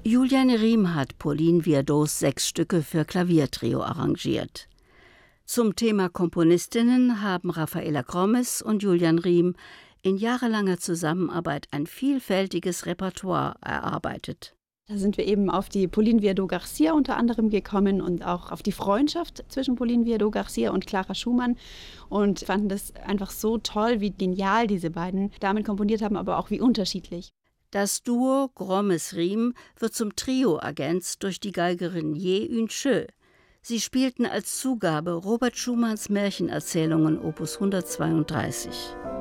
Julian Riem hat Pauline Viardots 6 Stücke für Klaviertrio arrangiert. Zum Thema Komponistinnen haben Rafaela Gromes und Julian Riem in jahrelanger Zusammenarbeit ein vielfältiges Repertoire erarbeitet. Da sind wir eben auf die Pauline Viardot-Garcia unter anderem gekommen und auch auf die Freundschaft zwischen Pauline Viardot-Garcia und Clara Schumann und fanden das einfach so toll, wie genial diese beiden Damen komponiert haben, aber auch wie unterschiedlich. Das Duo Gromes-Riem wird zum Trio ergänzt durch die Geigerin Ye Yun-Chö. Sie spielten als Zugabe Robert Schumanns Märchenerzählungen Opus 132.